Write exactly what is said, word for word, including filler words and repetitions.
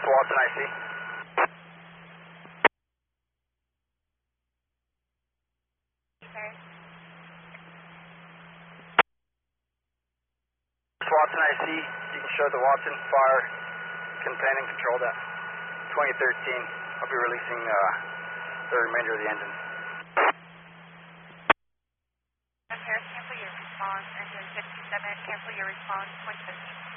West Watson, I C. Okay. West Watson, I C. You can show the Watson fire contain and control that. twenty thirteen. I'll be releasing uh, the remainder of the engine. Paris, cancel your response. Engine fifty-seven, cancel your response. twenty fifteen.